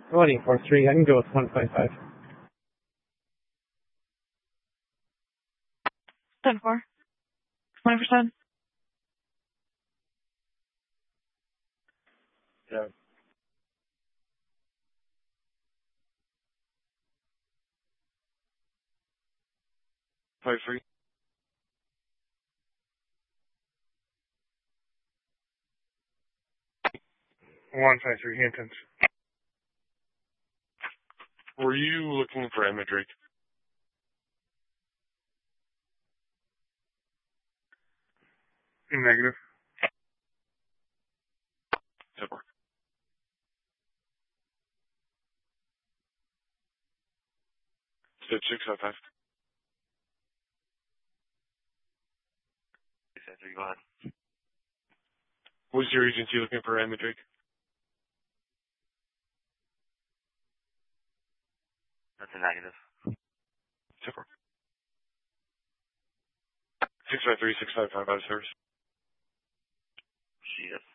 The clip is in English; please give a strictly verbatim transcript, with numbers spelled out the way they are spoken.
one eight four three. I can go with one five five. ten four. twenty percent. Yeah. Five three. One five three Hamptons. Were you looking for Emma Drake? Negative. Super. Stage six five five. Six five three. Go ahead. Was your agency looking for Emma Drake? That's a negative. Super. six five three, six five five out of service. She is.